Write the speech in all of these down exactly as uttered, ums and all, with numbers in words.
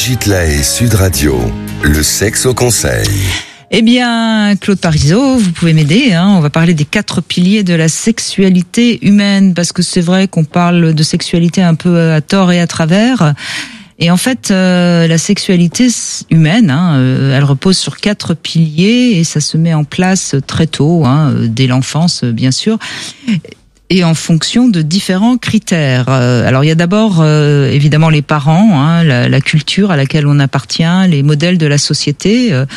Brigitte Lahaie, Sud Radio, le sexe au conseil. Eh bien, Claude Parizeau, vous pouvez m'aider, hein. On va parler des quatre piliers de la sexualité humaine, parce que c'est vrai qu'on parle de sexualité un peu à tort et à travers. Et en fait, euh, la sexualité humaine, hein, euh, elle repose sur quatre piliers et ça se met en place très tôt, hein, dès l'enfance, bien sûr. Et en fonction de différents critères. Euh, alors il y a d'abord euh, évidemment les parents, hein, la, la culture à laquelle on appartient, les modèles de la société. Euh,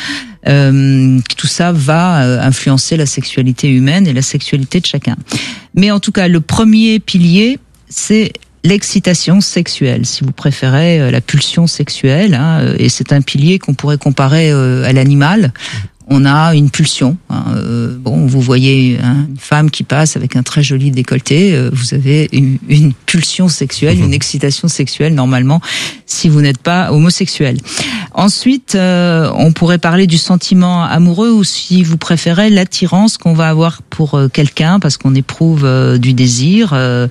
euh, tout ça va euh, influencer la sexualité humaine et la sexualité de chacun. Mais en tout cas, le premier pilier, c'est l'excitation sexuelle, si vous préférez, euh, la pulsion sexuelle. Hein, et c'est un pilier qu'on pourrait comparer euh, à l'animal. On a une pulsion. Hein, euh, bon, vous voyez hein, une femme qui passe avec un très joli décolleté. Euh, vous avez une, une pulsion sexuelle, une excitation sexuelle normalement, si vous n'êtes pas homosexuel. Ensuite, euh, on pourrait parler du sentiment amoureux ou, si vous préférez, l'attirance qu'on va avoir pour euh, quelqu'un, parce qu'on éprouve euh, du désir, euh,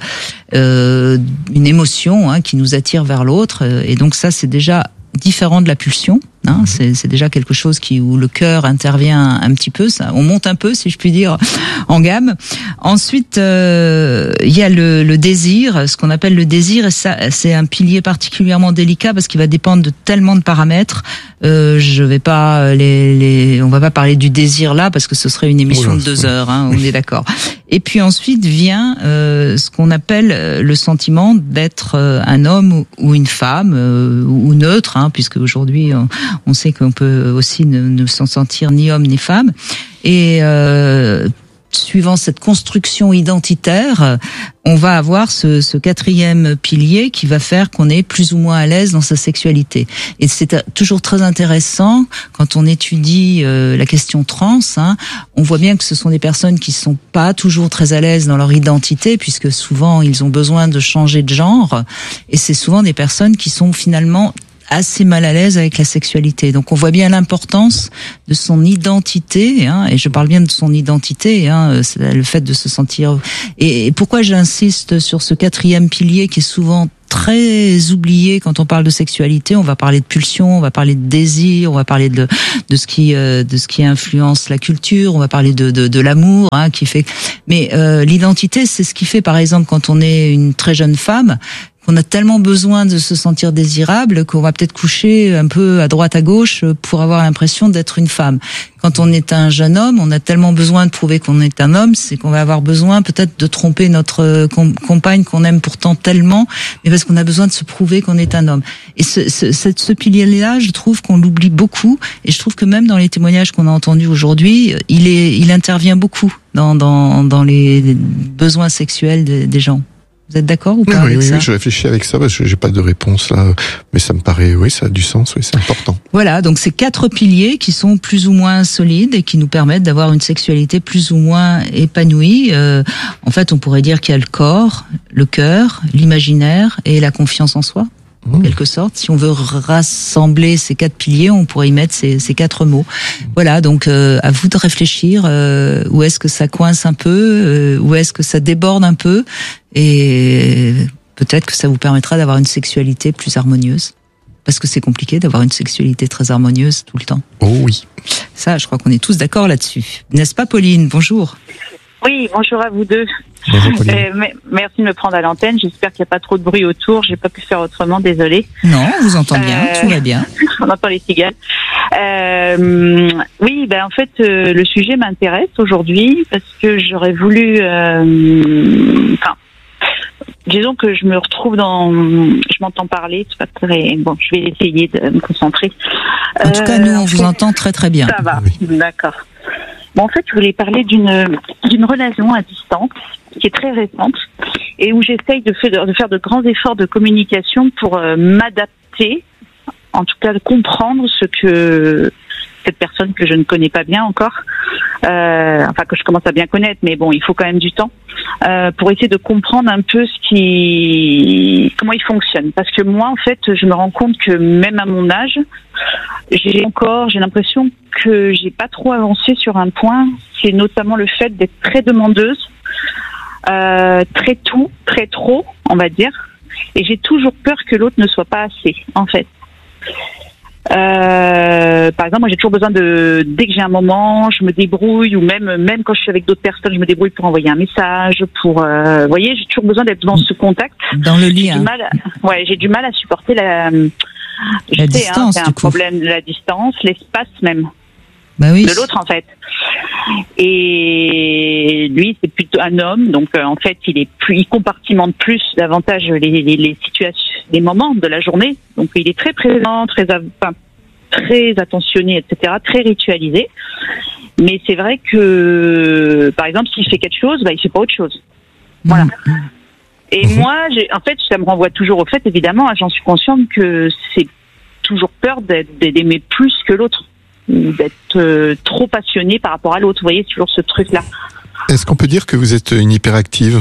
euh, une émotion hein, qui nous attire vers l'autre. Et donc ça, c'est déjà différent de la pulsion, hein, c'est, c'est déjà quelque chose qui où le cœur intervient un petit peu, ça, on monte un peu, si je puis dire, en gamme. Ensuite, euh, il y a le, le désir, ce qu'on appelle le désir, et ça, c'est un pilier particulièrement délicat parce qu'il va dépendre de tellement de paramètres. Euh, je vais pas les, les, on va pas parler du désir là parce que ce serait une émission oh là, de deux heures, hein, on est d'accord. Et puis ensuite vient euh, ce qu'on appelle le sentiment d'être un homme ou une femme euh, ou neutre, hein, puisque aujourd'hui on, on sait qu'on peut aussi ne, ne s'en sentir ni homme ni femme. Et euh, suivant cette construction identitaire, on va avoir ce, ce quatrième pilier qui va faire qu'on est plus ou moins à l'aise dans sa sexualité. Et c'est toujours très intéressant quand on étudie euh, la question trans. Hein, on voit bien que ce sont des personnes qui sont pas toujours très à l'aise dans leur identité, puisque souvent ils ont besoin de changer de genre. Et c'est souvent des personnes qui sont finalement assez mal à l'aise avec la sexualité. Donc on voit bien l'importance de son identité, hein, et je parle bien de son identité, hein, c'est le fait de se sentir... Et, et pourquoi j'insiste sur ce quatrième pilier qui est souvent très oublié quand on parle de sexualité? On va parler de pulsion, on va parler de désir, on va parler de, de ce qui euh, de ce qui influence la culture, on va parler de de, de l'amour, hein, qui fait... Mais euh, l'identité, c'est ce qui fait, par exemple, quand on est une très jeune femme, qu'on a tellement besoin de se sentir désirable qu'on va peut-être coucher un peu à droite à gauche pour avoir l'impression d'être une femme. Quand on est un jeune homme, on a tellement besoin de prouver qu'on est un homme, c'est qu'on va avoir besoin peut-être de tromper notre compagne qu'on aime pourtant tellement, mais parce qu'on a besoin de se prouver qu'on est un homme. Et ce, ce, ce pilier-là, je trouve qu'on l'oublie beaucoup, et je trouve que même dans les témoignages qu'on a entendus aujourd'hui, il est, il intervient beaucoup dans, dans, dans les besoins sexuels des, des gens. Vous êtes d'accord ou pas? Oui, avec oui, ça oui, je réfléchis avec ça parce que j'ai pas de réponse là, mais ça me paraît, oui, ça a du sens, oui, c'est important. Voilà, donc c'est quatre piliers qui sont plus ou moins solides et qui nous permettent d'avoir une sexualité plus ou moins épanouie. Euh, en fait, on pourrait dire qu'il y a le corps, le cœur, l'imaginaire et la confiance en soi. En mmh. quelque sorte, si on veut rassembler ces quatre piliers, on pourrait y mettre ces, ces quatre mots. Mmh. Voilà, donc euh, à vous de réfléchir. Euh, où est-ce que ça coince un peu, euh, où est-ce que ça déborde un peu, et peut-être que ça vous permettra d'avoir une sexualité plus harmonieuse. Parce que c'est compliqué d'avoir une sexualité très harmonieuse tout le temps. Oh oui. Ça, je crois qu'on est tous d'accord là-dessus. N'est-ce pas, Pauline? Bonjour. Oui, bonjour à vous deux. Bonjour, Pauline. Euh, merci de me prendre à l'antenne. J'espère qu'il n'y a pas trop de bruit autour. J'ai pas pu faire autrement, désolée. Non, on vous entend bien, euh, tout va bien. On entend les cigales. Euh, oui, ben en fait, euh, le sujet m'intéresse aujourd'hui parce que j'aurais voulu. Euh, enfin, disons que je me retrouve dans. Je m'entends parler, c'est pas très. Bon, je vais essayer de me concentrer. En tout cas, nous, on euh, vous entend très très bien. Ça va, oui. D'accord. Bon, en fait, je voulais parler d'une d'une relation à distance qui est très récente et où j'essaye de faire de faire de grands efforts de communication pour euh, m'adapter, en tout cas de comprendre ce que cette personne que je ne connais pas bien encore, euh, enfin que je commence à bien connaître, mais bon, il faut quand même du temps euh, pour essayer de comprendre un peu ce qui, comment il fonctionne. Parce que moi, en fait, je me rends compte que même à mon âge, j'ai encore, j'ai l'impression que j'ai pas trop avancé sur un point. C'est notamment le fait d'être très demandeuse, euh, très tout, très trop, on va dire. Et j'ai toujours peur que l'autre ne soit pas assez, en fait. Euh, par exemple, moi j'ai toujours besoin de, dès que j'ai un moment, je me débrouille, ou même même quand je suis avec d'autres personnes, je me débrouille pour envoyer un message, pour, euh, vous voyez, j'ai toujours besoin d'être dans ce contact. Dans le lien. J'ai du mal, à, ouais, j'ai du mal à supporter la, la sais, distance. Hein, c'est un du coup. problème, la distance, l'espace même. Bah oui. De l'autre en fait. Et lui c'est plutôt un homme, donc euh, en fait il est plus, il compartimente plus davantage les, les, les situations, les moments de la journée. Donc il est très présent, très, enfin, très attentionné, et cetera, très ritualisé. Mais c'est vrai que par exemple s'il fait quelque chose, bah il fait pas autre chose. Voilà. Mmh. Et mmh. moi, j'ai, en fait, ça me renvoie toujours au fait, évidemment, j'en suis consciente que c'est toujours peur d'être, d'aimer plus que l'autre. D'être euh, trop passionné par rapport à l'autre, vous voyez, toujours ce truc-là. Est-ce qu'on peut dire que vous êtes une hyperactive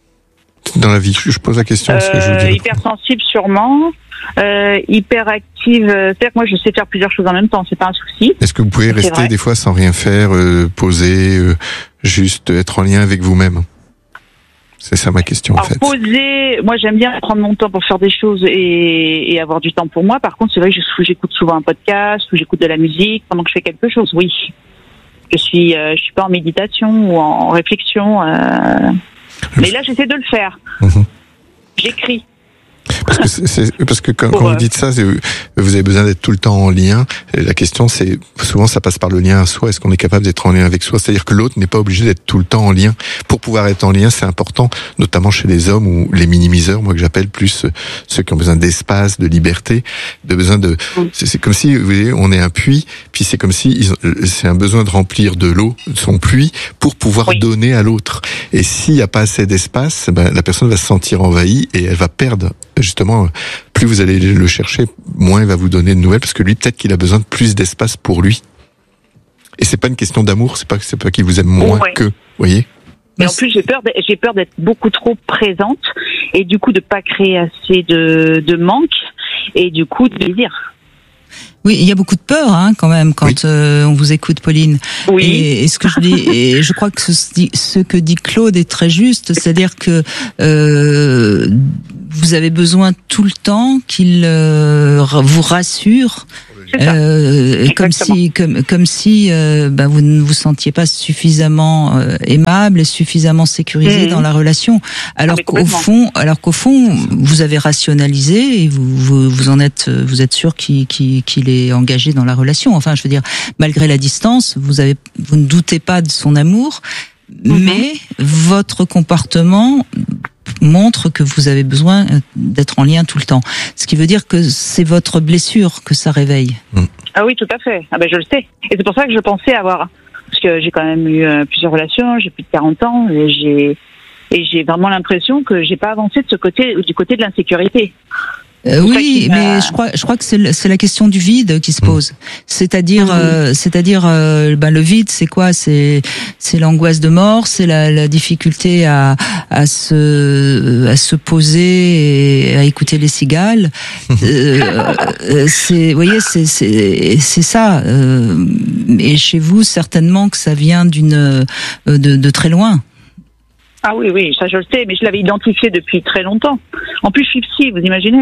dans la vie? Je pose la question. Parce que je vous dis euh, hypersensible sûrement, euh, hyperactive, euh, c'est-à-dire que moi je sais faire plusieurs choses en même temps, c'est pas un souci. Est-ce que vous pouvez rester vrai. des fois sans rien faire, euh, poser, euh, juste être en lien avec vous-même? C'est ça ma question. Alors, en fait. Poser, moi j'aime bien prendre mon temps pour faire des choses et, et avoir du temps pour moi. Par contre, c'est vrai que je, j'écoute souvent un podcast ou j'écoute de la musique pendant que je fais quelque chose. Oui, je suis, euh, je suis pas en méditation ou en réflexion, euh... mais là j'essaie de le faire. Mmh. J'écris. Parce que, c'est, c'est, parce que quand, quand vous dites ça, c'est, vous avez besoin d'être tout le temps en lien. Et la question, c'est souvent ça passe par le lien à soi. Est-ce qu'on est capable d'être en lien avec soi? C'est-à-dire que l'autre n'est pas obligé d'être tout le temps en lien. Pour pouvoir être en lien, c'est important, notamment chez les hommes ou les minimiseurs, moi que j'appelle plus ceux qui ont besoin d'espace, de liberté, de besoin de. C'est, c'est comme si, vous voyez, on est un puits, puis c'est comme si ils ont, c'est un besoin de remplir de l'eau, son puits, pour pouvoir oui. donner à l'autre. Et s'il n'y a pas assez d'espace, ben, la personne va se sentir envahie et elle va perdre. Justement, plus vous allez le chercher, moins il va vous donner de nouvelles, parce que lui, peut-être qu'il a besoin de plus d'espace pour lui. Et c'est pas une question d'amour, c'est pas, c'est pas qu'il vous aime moins ouais. que, vous voyez. Mais en plus, j'ai peur, d'être, j'ai peur d'être beaucoup trop présente, et du coup de pas créer assez de, de manque, et du coup de désir. Oui, il y a beaucoup de peur, hein, quand même, quand oui. euh, on vous écoute, Pauline. Oui. Et, et ce que je dis, et je crois que ce, ce que dit Claude est très juste, c'est-à-dire que euh, vous avez besoin tout le temps qu'il euh, vous rassure. Euh, comme si, comme, comme si, euh, bah, vous ne vous sentiez pas suffisamment euh, aimable et suffisamment sécurisé mmh. dans la relation. Alors ah, qu'au fond, alors qu'au fond, vous avez rationalisé et vous, vous, vous en êtes, vous êtes sûr qu'il, qu'il, qu'il est engagé dans la relation. Enfin, je veux dire, malgré la distance, vous avez, vous ne doutez pas de son amour, mmh. mais votre comportement montre que vous avez besoin d'être en lien tout le temps. Ce qui veut dire que c'est votre blessure que ça réveille. Ah oui, tout à fait. Ah ben je le sais. Et c'est pour ça que je pensais avoir, parce que j'ai quand même eu euh, plusieurs relations, j'ai plus de quarante ans, et j'ai et j'ai vraiment l'impression que j'ai pas avancé de ce côté, du côté de l'insécurité. Euh, oui, mais je crois, je crois que c'est, le, c'est la question du vide qui se pose. C'est-à-dire, mmh. euh, c'est-à-dire, euh, ben le vide, c'est quoi? C'est, c'est l'angoisse de mort, c'est la, la difficulté à, à se, à se poser et à écouter les cigales. euh, c'est, vous voyez, c'est, c'est, c'est ça. Euh, et chez vous, certainement que ça vient d'une, de, de très loin. Ah oui, oui, ça je le sais, mais je l'avais identifié depuis très longtemps. En plus, je suis psy, vous imaginez?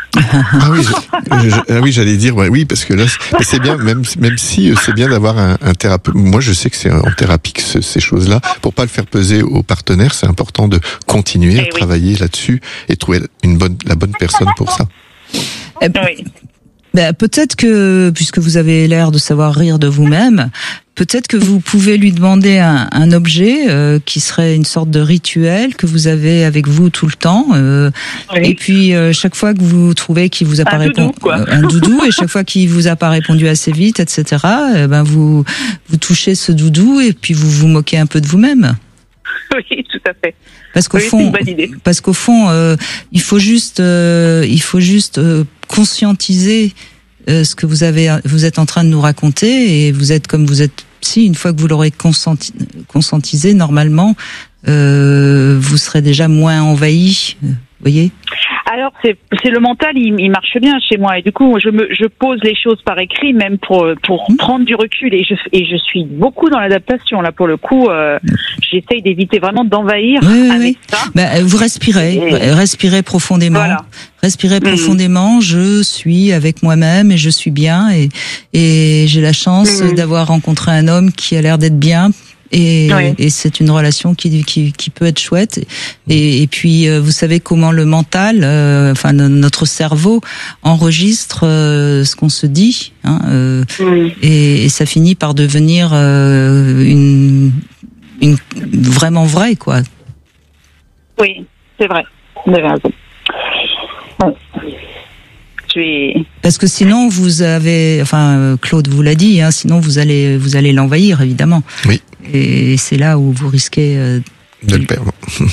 Ah oui, je, je, ah oui, j'allais dire, ouais, oui, parce que là, c'est, c'est bien, même, même si c'est bien d'avoir un, un thérapeute. Moi, je sais que c'est en thérapie que ce, ces choses-là, pour pas le faire peser aux partenaires, c'est important de continuer eh à oui. travailler là-dessus et trouver une bonne, la bonne personne pour ça. Eh ben, oui. Ben, peut-être que, puisque vous avez l'air de savoir rire de vous-même, peut-être que vous pouvez lui demander un, un objet euh, qui serait une sorte de rituel que vous avez avec vous tout le temps. Euh, oui. Et puis, euh, chaque fois que vous trouvez qu'il vous a pas répondu, euh, un doudou, et chaque fois qu'il vous a pas répondu assez vite, et cetera, euh, ben vous vous touchez ce doudou et puis vous vous moquez un peu de vous-même. Oui, tout à fait. Parce qu'au oui, fond, parce qu'au fond, euh, il faut juste, euh, il faut juste euh, conscientiser euh, ce que vous avez, vous êtes en train de nous raconter, et vous êtes comme vous êtes psy. Une fois que vous l'aurez consenti, conscientisé, normalement, euh, vous serez déjà moins envahi. Vous voyez ? Ah Alors c'est c'est le mental, il, il marche bien chez moi et du coup je me je pose les choses par écrit même pour pour mmh. prendre du recul et je et je suis beaucoup dans l'adaptation là pour le coup. Euh, j'essaye d'éviter vraiment d'envahir oui, oui, avec oui. ça. Bah, vous respirez, et... respirez profondément. Voilà. Respirez profondément. Mmh. Je suis avec moi-même et je suis bien et et j'ai la chance mmh. d'avoir rencontré un homme qui a l'air d'être bien. Et, oui. et c'est une relation qui, qui, qui peut être chouette. Et, et puis, euh, vous savez comment le mental, euh, enfin notre cerveau enregistre euh, ce qu'on se dit, hein, euh, oui. et, et ça finit par devenir euh, une, une vraiment vrai, quoi. Oui, c'est vrai. Vous avez raison. Bon. Suis... Parce que sinon vous avez, enfin Claude vous l'a dit, hein, sinon vous allez vous allez l'envahir évidemment. Oui. Et c'est là où vous risquez euh, de le perdre.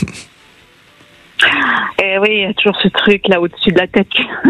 Et oui, il y a toujours ce truc là au-dessus de la tête.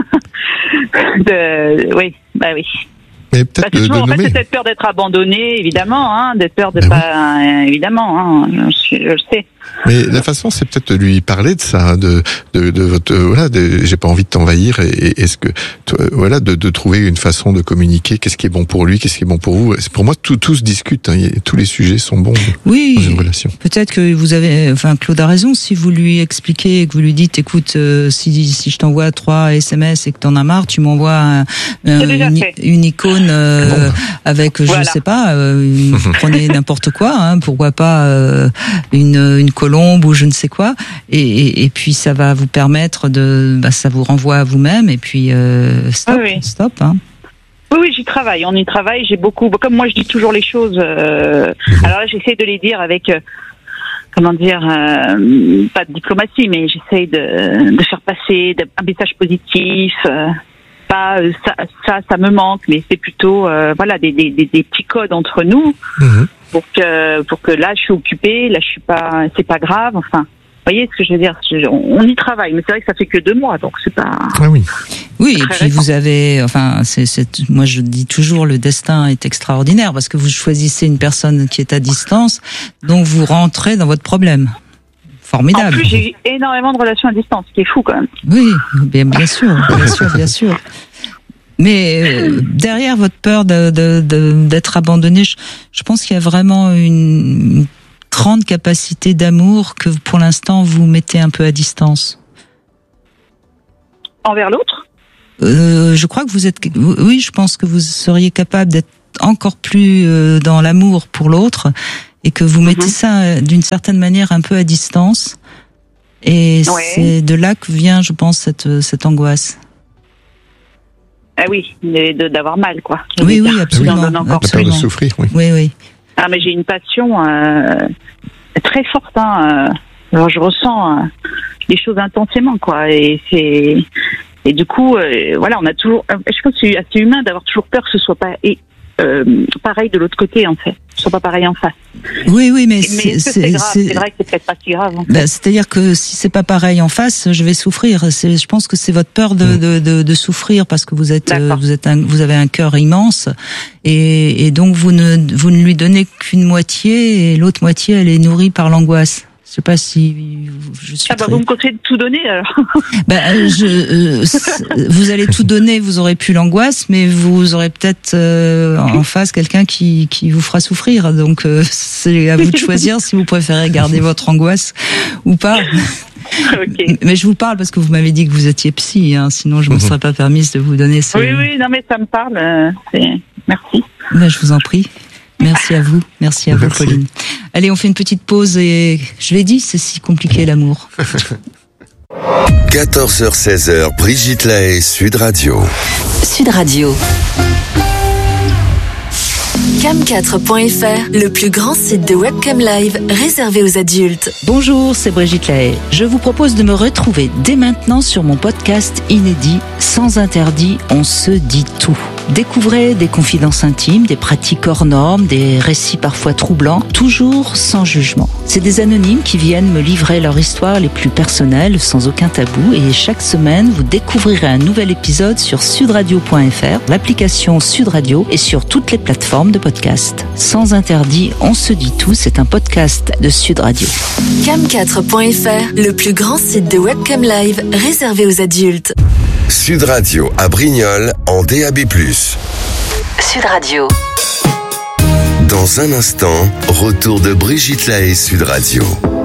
de, oui, bah oui. Mais peut-être bah, de, toujours, de en fait, nommer. c'est cette peur d'être abandonné, évidemment, hein, d'être peur de ben pas, oui. évidemment, hein, je, je le sais. Mais la façon, c'est peut-être de lui parler de ça, de de, de votre euh, voilà, de, j'ai pas envie de t'envahir. Et, et est-ce que toi, voilà, de, de trouver une façon de communiquer, qu'est-ce qui est bon pour lui, qu'est-ce qui est bon pour vous. Pour moi, tout tout se discute. Hein, tous les sujets sont bons oui, dans une relation. Peut-être que vous avez, enfin Claude a raison. Si vous lui expliquez et que vous lui dites, écoute, euh, si si je t'envoie trois S M S et que t'en as marre, tu m'envoies un, un, une, une icône euh, bon. avec, voilà. je sais pas, euh, une, prenez n'importe quoi, hein, pourquoi pas euh, une une colombe ou je ne sais quoi, et, et, et puis ça va vous permettre de, bah, ça vous renvoie à vous-même et puis euh, stop, oui, oui. stop. Hein. Oui, oui, j'y travaille, on y travaille. J'ai beaucoup, comme moi, je dis toujours les choses. Euh, alors là, j'essaie de les dire avec, euh, comment dire, euh, pas de diplomatie, mais j'essaie de, de faire passer de, un message positif. Euh, pas euh, ça, ça, ça me manque, mais c'est plutôt, euh, voilà, des, des, des, des petits codes entre nous. Mmh. Pour que, pour que là, je suis occupée, là, je suis pas, c'est pas grave, enfin. Vous voyez ce que je veux dire? On y travaille, mais c'est vrai que ça fait que deux mois, donc c'est pas. Ah oui. Oui, et puis récent. Vous avez, enfin, c'est, c'est, moi je dis toujours, le destin est extraordinaire parce que vous choisissez une personne qui est à distance, donc vous rentrez dans votre problème. Formidable. En plus, j'ai eu énormément de relations à distance, ce qui est fou quand même. Oui, bien, bien sûr, bien sûr, bien sûr. Mais euh, derrière votre peur de, de, de, d'être abandonné, je, je pense qu'il y a vraiment une, une grande capacité d'amour que pour l'instant vous mettez un peu à distance. Envers l'autre ? euh, Je crois que vous êtes... Oui, je pense que vous seriez capable d'être encore plus euh, dans l'amour pour l'autre et que vous mettez mm-hmm. ça euh, d'une certaine manière un peu à distance. Et ouais. c'est de là que vient, je pense, cette, cette angoisse. Ah oui, de, d'avoir mal, quoi. Oui, oui, absolument. La peur de souffrir, oui. Oui, oui. Ah, mais j'ai une passion euh, très forte. Hein. Alors, je ressens euh, les choses intensément, quoi. Et c'est et du coup, euh, voilà, on a toujours. Euh, je pense que c'est assez humain d'avoir toujours peur que ce soit pas et euh, pareil de l'autre côté, en fait. Que ce soit pas pareil en face. Oui, oui, mais, mais c'est, c'est, c'est grave. C'est... c'est vrai que c'est peut-être pas si grave. En fait. Ben, c'est-à-dire que si c'est pas pareil en face, je vais souffrir. C'est, je pense que c'est votre peur de, de, de, de souffrir parce que vous êtes, euh, vous êtes, un, vous avez un cœur immense et, et donc vous ne, vous ne lui donnez qu'une moitié et l'autre moitié elle est nourrie par l'angoisse. Je sais pas si je suis. Ah bah très... vous me conseillez de tout donner alors. Ben je, euh, vous allez tout donner, vous aurez plus l'angoisse, mais vous aurez peut-être euh, en face quelqu'un qui qui vous fera souffrir. Donc euh, c'est à vous de choisir si vous préférez garder votre angoisse ou pas. Okay. Mais je vous parle parce que vous m'avez dit que vous étiez psy, hein, sinon je ne me serais pas permise de vous donner ce. Oui oui non mais ça me parle. Euh, c'est... Merci. Ben, je vous en prie. Merci à vous, merci à merci. vous Pauline. Allez, on fait une petite pause et je l'ai dit, c'est si compliqué l'amour. quatorze heures seize heures, Brigitte Lahaie, Sud Radio. Sud Radio. cam quatre point f r, le plus grand site de webcam live réservé aux adultes. Bonjour, c'est Brigitte Lahaie. Je vous propose de me retrouver dès maintenant sur mon podcast inédit Sans interdit, on se dit tout. Découvrez des confidences intimes, des pratiques hors normes, des récits parfois troublants, toujours sans jugement. C'est des anonymes qui viennent me livrer leur histoire les plus personnelles, sans aucun tabou, et chaque semaine, vous découvrirez un nouvel épisode sur sud radio point f r, l'application Sud Radio et sur toutes les plateformes de podcast. Sans interdit, on se dit tout, c'est un podcast de Sud Radio. cam quatre point f r, le plus grand site de webcam live réservé aux adultes. Sud Radio à Brignoles en D A B plus. Sud Radio. Dans un instant, retour de Brigitte Lahaie Sud Radio.